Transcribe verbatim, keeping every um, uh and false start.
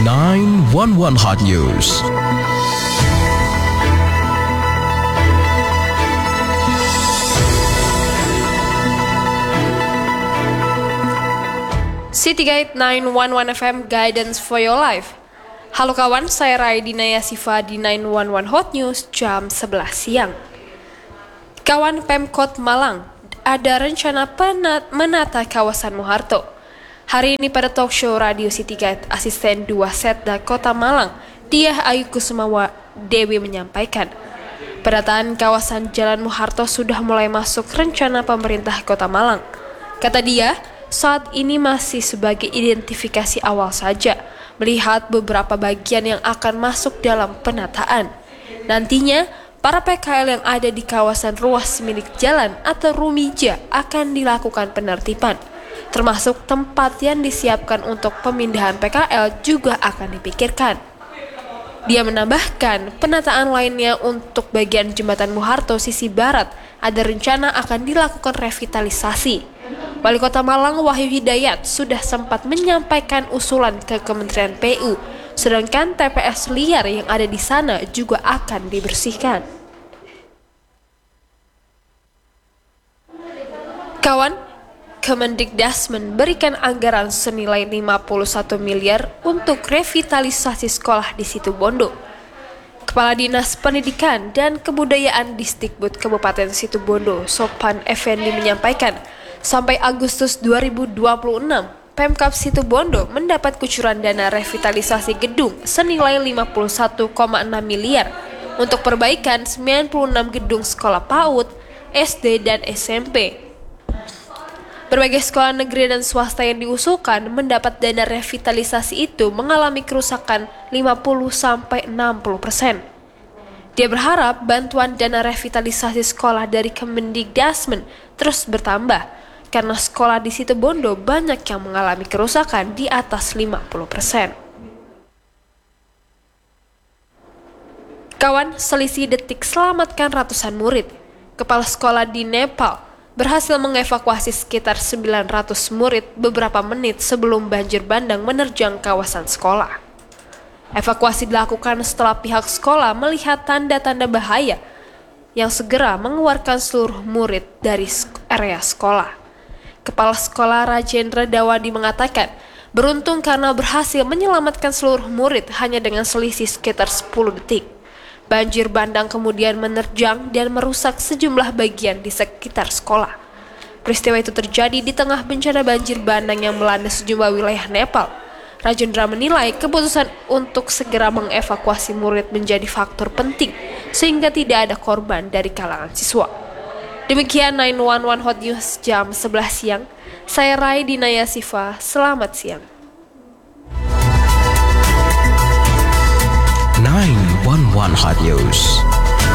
nine one one Hot News. City Guide nine one one F M Guidance for Your Life. Halo kawan, saya Raidina Yasifa di nine one one Hot News jam sebelas siang. Kawan Pemkot Malang, ada rencana penat menata kawasan Moharto. Hari ini pada talk show Radio City Guide, asisten dua Setda Kota Malang, Diah Ayu Kusumawa Dewi menyampaikan, penataan kawasan Jalan Moharto sudah mulai masuk rencana pemerintah Kota Malang. Kata dia, saat ini masih sebagai identifikasi awal saja, melihat beberapa bagian yang akan masuk dalam penataan. Nantinya, para P K L yang ada di kawasan ruas milik jalan atau Rumija akan dilakukan penertiban, termasuk tempat yang disiapkan untuk pemindahan P K L juga akan dipikirkan. Dia menambahkan, penataan lainnya untuk bagian jembatan Moharto sisi barat ada rencana akan dilakukan revitalisasi. Wali Kota Malang Wahyu Hidayat sudah sempat menyampaikan usulan ke Kementerian P U, sedangkan T P S liar yang ada di sana juga akan dibersihkan. Kawan, Kemendikbud berikan anggaran senilai lima puluh satu miliar untuk revitalisasi sekolah di Situbondo. Kepala Dinas Pendidikan dan Kebudayaan Disdikbud Kabupaten Situbondo, Sopan Effendi menyampaikan, sampai Agustus dua ribu dua puluh enam, Pemkab Situbondo mendapat kucuran dana revitalisasi gedung senilai lima puluh satu koma enam miliar untuk perbaikan sembilan puluh enam gedung sekolah PAUD, S D, dan S M P. Berbagai sekolah negeri dan swasta yang diusulkan mendapat dana revitalisasi itu mengalami kerusakan lima puluh sampai enam puluh persen. Dia berharap bantuan dana revitalisasi sekolah dari Kemendikbud terus bertambah, karena sekolah di Situbondo banyak yang mengalami kerusakan di atas lima puluh persen. Kawan, selisih detik selamatkan ratusan murid. Kepala sekolah di Nepal berhasil mengevakuasi sekitar sembilan ratus murid beberapa menit sebelum banjir bandang menerjang kawasan sekolah. Evakuasi dilakukan setelah pihak sekolah melihat tanda-tanda bahaya yang segera mengeluarkan seluruh murid dari area sekolah. Kepala sekolah Rajendra Dawadi mengatakan, beruntung karena berhasil menyelamatkan seluruh murid hanya dengan selisih sekitar sepuluh detik. Banjir bandang kemudian menerjang dan merusak sejumlah bagian di sekitar sekolah. Peristiwa itu terjadi di tengah bencana banjir bandang yang melanda sejumlah wilayah Nepal. Rajendra menilai keputusan untuk segera mengevakuasi murid menjadi faktor penting sehingga tidak ada korban dari kalangan siswa. Demikian nine one one Hot News jam sebelas siang. Saya Raidina Yasifa, selamat siang. nine one one Hot News.